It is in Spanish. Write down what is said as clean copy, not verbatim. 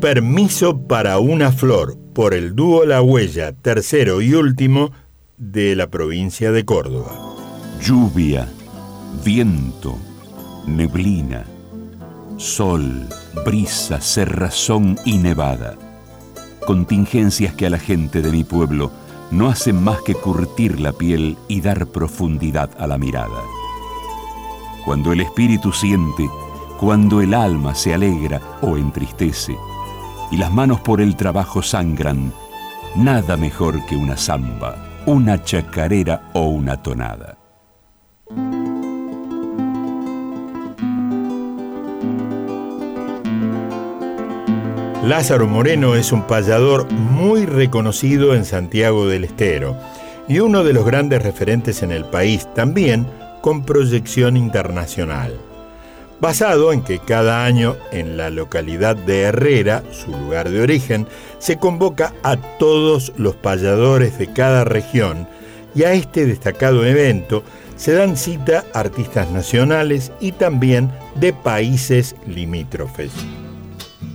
Permiso para una flor, por el dúo La Huella, tercero y último de la provincia de Córdoba. Lluvia, viento, neblina, sol, brisa, cerrazón y nevada. Contingencias que a la gente de mi pueblo no hacen más que curtir la piel y dar profundidad a la mirada. Cuando el espíritu siente, cuando el alma se alegra o entristece, y las manos por el trabajo sangran, nada mejor que una samba, una chacarera o una tonada. Lázaro Moreno es un payador muy reconocido en Santiago del Estero y uno de los grandes referentes en el país, también con proyección internacional. Basado en que cada año en la localidad de Herrera, su lugar de origen, se convoca a todos los payadores de cada región y a este destacado evento se dan cita artistas nacionales y también de países limítrofes.